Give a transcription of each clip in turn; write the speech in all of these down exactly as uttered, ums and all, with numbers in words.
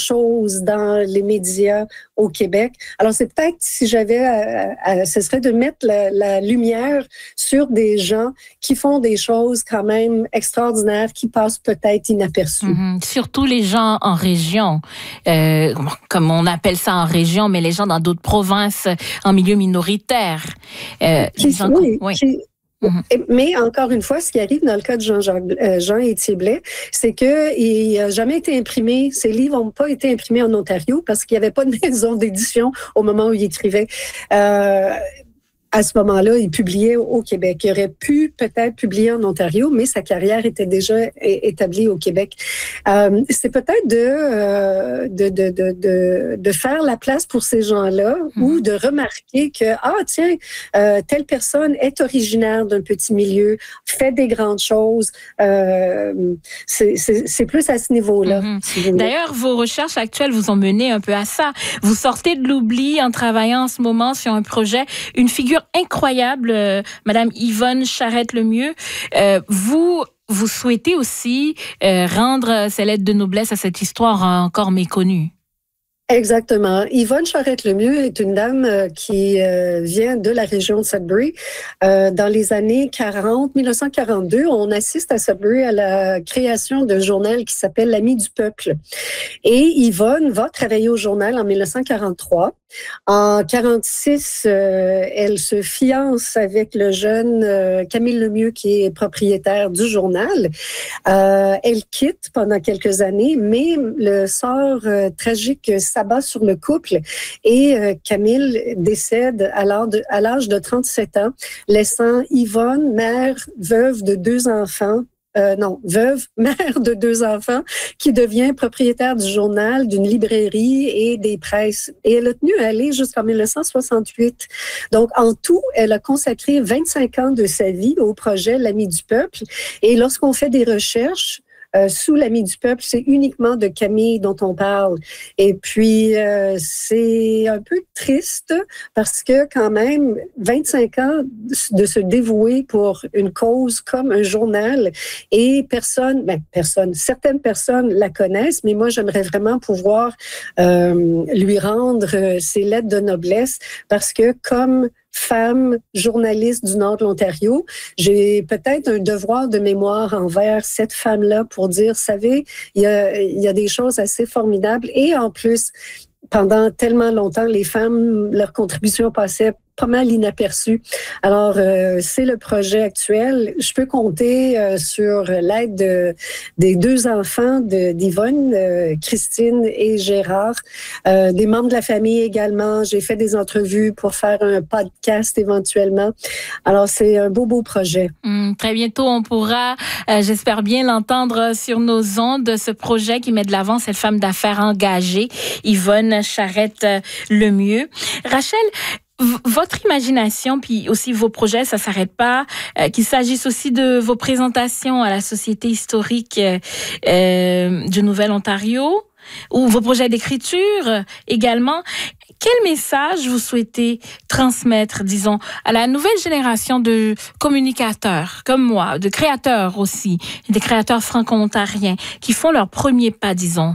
chose dans les médias au Québec. Alors, c'est peut-être, si j'avais, à, à, ce serait de mettre la, la lumière sur des gens qui font des choses quand même extraordinaires, qui passent peut-être inaperçues. Mm-hmm. Surtout les gens en région, euh, comme on appelle ça en région, mais les gens dans d'autres provinces, en milieu minoritaire. Euh, qui, gens, oui, oui. Qui, Mm-hmm. Mais encore une fois, ce qui arrive dans le cas de Jean, Jean, euh, Jean Étier Blais, c'est qu'il n'a jamais été imprimé, ses livres n'ont pas été imprimés en Ontario parce qu'il n'y avait pas de maison d'édition au moment où il écrivait. Euh, À ce moment-là, il publiait au Québec. Il aurait pu peut-être publier en Ontario, mais sa carrière était déjà établie au Québec. Euh, c'est peut-être de, euh, de, de, de, de, de faire la place pour ces gens-là mmh. ou de remarquer que, ah tiens, euh, telle personne est originaire d'un petit milieu, fait des grandes choses. Euh, c'est, c'est, c'est plus à ce niveau-là. Mmh. Si D'ailleurs, vos recherches actuelles vous ont mené un peu à ça. Vous sortez de l'oubli en travaillant en ce moment sur un projet, une figure incroyable, euh, Madame Yvonne Charette-Lemieux. Euh, vous, vous souhaitez aussi euh, rendre ces lettres de noblesse à cette histoire encore méconnue. Exactement. Yvonne Charette-Lemieux est une dame euh, qui euh, vient de la région de Sudbury. Euh, dans les années quarante, dix-neuf cent quarante-deux, on assiste à Sudbury à la création d'un journal qui s'appelle L'Ami du peuple. Et Yvonne va travailler au journal en dix-neuf cent quarante-trois. En quarante-six, euh, elle se fiance avec le jeune euh, Camille Lemieux, qui est propriétaire du journal. Euh, elle quitte pendant quelques années, mais le sort euh, tragique s'abat sur le couple et euh, Camille décède à l'âge de, à l'âge de trente-sept ans, laissant Yvonne, mère, veuve de deux enfants, Euh, non, veuve, mère de deux enfants, qui devient propriétaire du journal, d'une librairie et des presses. Et elle a tenu à aller jusqu'en dix-neuf cent soixante-huit. Donc, en tout, elle a consacré vingt-cinq ans de sa vie au projet L'Ami du peuple. Et lorsqu'on fait des recherches, Euh, sous l'Ami du peuple, c'est uniquement de Camille dont on parle. Et puis, euh, c'est un peu triste parce que quand même, vingt-cinq ans de se dévouer pour une cause comme un journal et personne, ben personne, certaines personnes la connaissent, mais moi, j'aimerais vraiment pouvoir euh, lui rendre ses lettres de noblesse parce que comme femme journaliste du nord de l'Ontario, j'ai peut-être un devoir de mémoire envers cette femme-là pour dire, vous savez, il y a, il y a des choses assez formidables. Et en plus, pendant tellement longtemps, les femmes, leur contribution passait pas mal inaperçue. Alors, euh, c'est le projet actuel. Je peux compter euh, sur l'aide de, des deux enfants de, d'Yvonne, euh, Christine et Gérard, euh, des membres de la famille également. J'ai fait des entrevues pour faire un podcast éventuellement. Alors, c'est un beau, beau projet. Mmh, très bientôt, on pourra, euh, j'espère bien, l'entendre sur nos ondes, ce projet qui met de l'avant cette femme d'affaires engagée, Yvonne Charette-Lemieux. Rachel, votre imagination, puis aussi vos projets, ça s'arrête pas. Euh, qu'il s'agisse aussi de vos présentations à la Société historique euh, du Nouvel-Ontario ou vos projets d'écriture également. Quel message vous souhaitez transmettre, disons, à la nouvelle génération de communicateurs comme moi, de créateurs aussi, des créateurs franco-ontariens qui font leur premier pas, disons?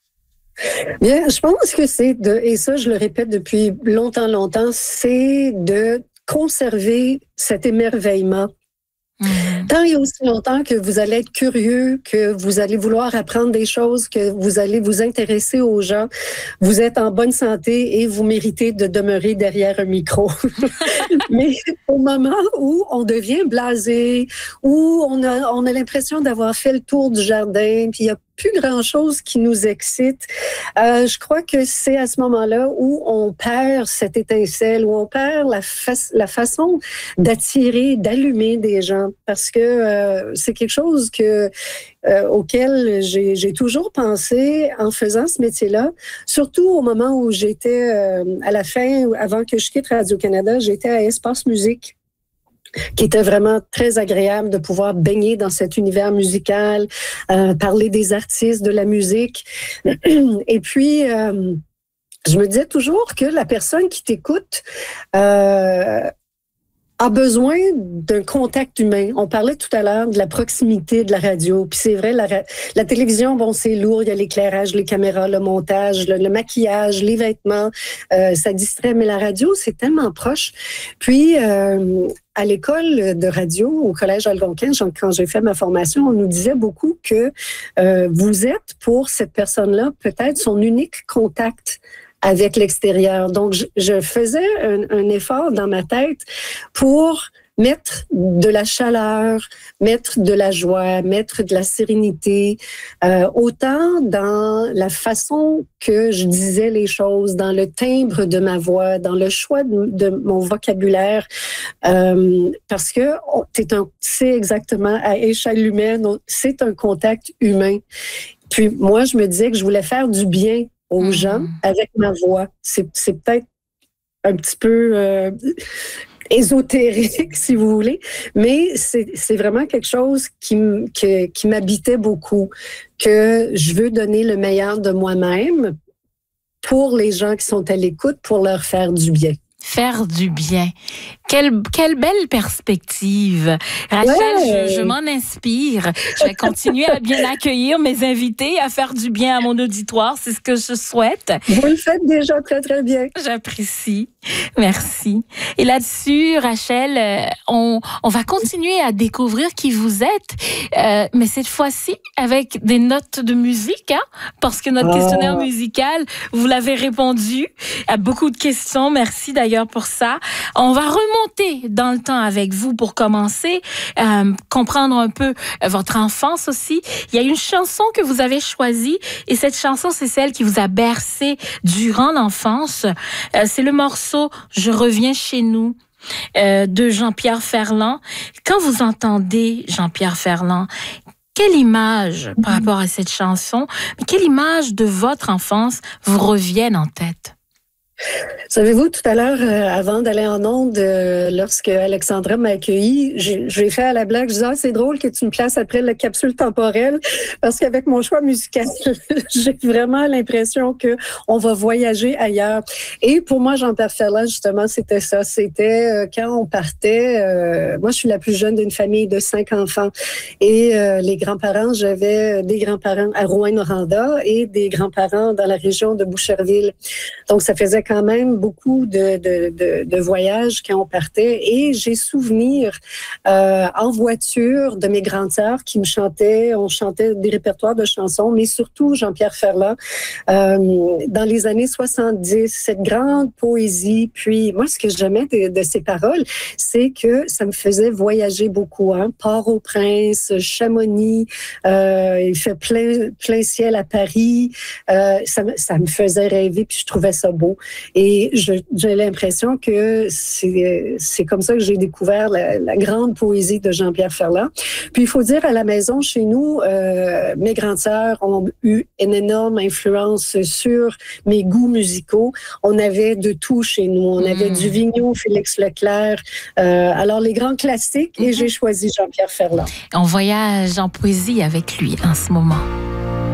Bien, je pense que c'est de, et ça je le répète depuis longtemps, longtemps, c'est de conserver cet émerveillement. Mmh. Tant et aussi longtemps que vous allez être curieux, que vous allez vouloir apprendre des choses, que vous allez vous intéresser aux gens, vous êtes en bonne santé et vous méritez de demeurer derrière un micro. Mais au moment où on devient blasé, où on a, on a l'impression d'avoir fait le tour du jardin, puis il y a plus grand-chose qui nous excite. Euh, je crois que c'est à ce moment-là où on perd cette étincelle, où on perd la, fa- la façon d'attirer, d'allumer des gens, parce que euh, c'est quelque chose que euh, auquel j'ai, j'ai toujours pensé en faisant ce métier-là, surtout au moment où j'étais euh, à la fin, avant que je quitte Radio-Canada, j'étais à Espace Musique, qui était vraiment très agréable de pouvoir baigner dans cet univers musical, euh, parler des artistes, de la musique. Et puis, euh, je me disais toujours que la personne qui t'écoute, euh, a besoin d'un contact humain. On parlait tout à l'heure de la proximité de la radio. Puis c'est vrai, la, la télévision, bon, c'est lourd. Il y a l'éclairage, les caméras, le montage, le, le maquillage, les vêtements. Euh, ça distrait. Mais la radio, c'est tellement proche. Puis, euh, à l'école de radio, au Collège Algonquin, quand j'ai fait ma formation, on nous disait beaucoup que euh, vous êtes, pour cette personne-là, peut-être son unique contact avec l'extérieur. Donc, je, je faisais un, un effort dans ma tête pour mettre de la chaleur, mettre de la joie, mettre de la sérénité, euh, autant dans la façon que je disais les choses, dans le timbre de ma voix, dans le choix de, de mon vocabulaire, euh, parce que c'est exactement à échelle humaine, c'est un contact humain. Puis moi, je me disais que je voulais faire du bien aux gens avec ma voix. C'est, c'est peut-être un petit peu euh, ésotérique, si vous voulez, mais c'est, c'est vraiment quelque chose qui, que, qui m'habitait beaucoup, que je veux donner le meilleur de moi-même pour les gens qui sont à l'écoute, pour leur faire du bien. Faire du bien. Quelle, quelle belle perspective. Rachel, ouais. je, je m'en inspire. Je vais continuer à bien accueillir mes invités, à faire du bien à mon auditoire. C'est ce que je souhaite. Vous le faites déjà très, très bien. J'apprécie. Merci. Et là-dessus, Rachel, on, on va continuer à découvrir qui vous êtes, euh, mais cette fois-ci avec des notes de musique, hein, parce que notre oh. questionnaire musical, vous l'avez répondu à beaucoup de questions. Merci d'ailleurs pour ça. On va remonter dans le temps avec vous pour commencer, euh, comprendre un peu votre enfance aussi. Il y a une chanson que vous avez choisie et cette chanson, c'est celle qui vous a bercé durant l'enfance. Euh, c'est le morceau « Je reviens chez nous » euh, de Jean-Pierre Ferland. Quand vous entendez Jean-Pierre Ferland, quelle image par rapport à cette chanson, mais quelle image de votre enfance vous reviennent en tête? Savez-vous, tout à l'heure, euh, avant d'aller en onde, euh, lorsque Alexandra m'a accueilli, j'ai, j'ai fait à la blague, je disais, ah, c'est drôle que tu me places après la capsule temporelle, parce qu'avec mon choix musical, j'ai vraiment l'impression que on va voyager ailleurs. Et pour moi, Jean-Pierre Ferland, justement, c'était ça. C'était euh, quand on partait, euh, moi, je suis la plus jeune d'une famille de cinq enfants. Et euh, les grands-parents, j'avais des grands-parents à Rouyn-Noranda et des grands-parents dans la région de Boucherville. Donc, ça faisait quand même beaucoup de, de, de, de voyages quand on partait. Et j'ai souvenir euh, en voiture de mes grandes sœurs qui me chantaient, on chantait des répertoires de chansons, mais surtout Jean-Pierre Ferland. Euh, dans les années soixante-dix, cette grande poésie. Puis moi, ce que j'aimais de, de ces paroles, c'est que ça me faisait voyager beaucoup. Hein? Port-au-Prince, Chamonix, euh, il fait plein, plein ciel à Paris. Euh, ça, ça me faisait rêver, puis je trouvais ça beau. Et je, j'ai l'impression que c'est, c'est comme ça que j'ai découvert la, la grande poésie de Jean-Pierre Ferland. Puis il faut dire, à la maison, chez nous, euh, mes grandes sœurs ont eu une énorme influence sur mes goûts musicaux. On avait de tout chez nous. On avait mmh. du Vigneault, Félix Leclerc, euh, alors les grands classiques, et mmh. j'ai choisi Jean-Pierre Ferland. On voyage en poésie avec lui en ce moment.